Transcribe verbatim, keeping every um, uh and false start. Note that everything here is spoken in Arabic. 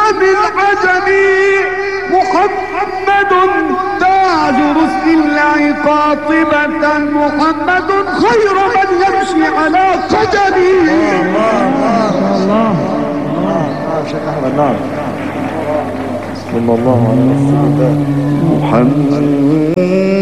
بالعجم محمد تاج رسل الله قاطبة محمد خير من يمشي على قدمه. الله الله شيخ أحمد نعم. صلى الله عليه وسلم. محمد